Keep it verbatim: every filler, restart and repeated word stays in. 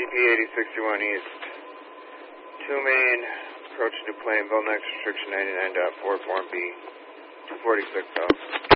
P eighty sixty-one East, two main, approach New Plainville, next restriction ninety-nine point four four B, two forty-six off.